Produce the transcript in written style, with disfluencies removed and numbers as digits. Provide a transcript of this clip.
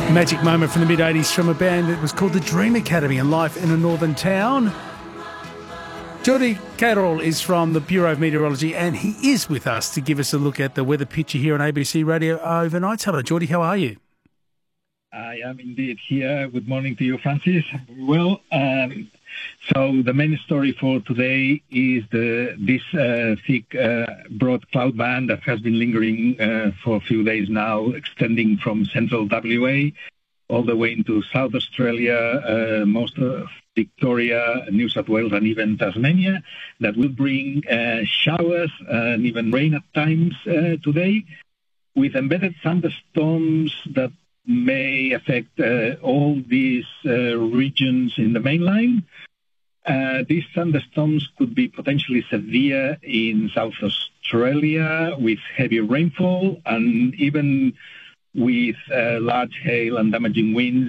Magic moment from the mid-80s from a band that was called the Dream Academy and Life in a Northern Town. Jordi Cayrol is from the Bureau of Meteorology and he is with us to give us a look at the weather picture here on ABC Radio overnight. Hello, Jordi, how are you? I am indeed here. Good morning to you, Francis. Well, so the main story for today is this thick, broad cloud band that has been lingering for a few days now, extending from central WA all the way into South Australia, most of Victoria, New South Wales, and even Tasmania, that will bring showers and even rain at times today, with embedded thunderstorms that may affect all these regions in the mainline. These thunderstorms could be potentially severe in South Australia with heavy rainfall and even with large hail and damaging winds